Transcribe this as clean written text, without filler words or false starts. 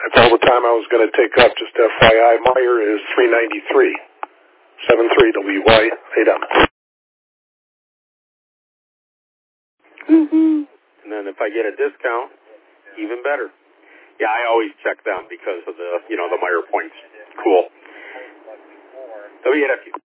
That's all the time I was going to take up. Just FYI, Meyer is 393. 73WY8M. And then if I get a discount, even better. Yeah, I always check them because of the, the Meyer points. Cool. WNFU.